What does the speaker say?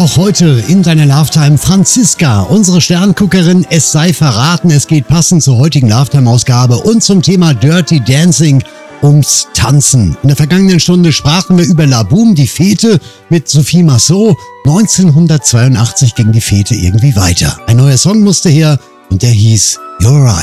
Auch heute in deiner Lovetime Franziska, unsere Sternguckerin. Es sei verraten, es geht passend zur heutigen Lovetime-Ausgabe und zum Thema Dirty Dancing ums Tanzen. In der vergangenen Stunde sprachen wir über La Boum, die Fete mit Sophie Marceau. 1982 ging die Fete irgendwie weiter. Ein neuer Song musste her und der hieß You're Right.